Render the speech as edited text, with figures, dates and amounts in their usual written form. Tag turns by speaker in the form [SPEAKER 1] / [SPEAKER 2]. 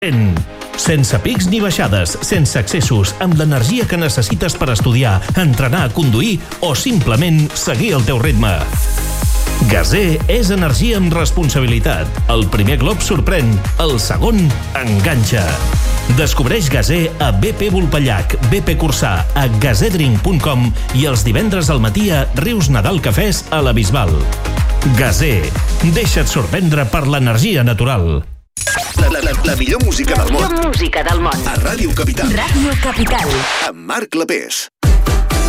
[SPEAKER 1] Sense pics ni baixades, sense excessos, amb l'energia que necessites per estudiar, entrenar, conduir o simplement seguir el teu ritme. Gazé és energia amb responsabilitat. El primer glop sorprèn, el segon enganxa. Descobreix Gazé a BP Vulpellac, BP Cursà, a gazedrink.com i els divendres al matí a Rius Nadal Cafès a la Bisbal. Gazé, deixa't sorprendre per l'energia natural.
[SPEAKER 2] La millor música del món.
[SPEAKER 3] La millor música del món.
[SPEAKER 2] A Ràdio Capital.
[SPEAKER 3] Ràdio Capital.
[SPEAKER 2] Amb Marc Clapés.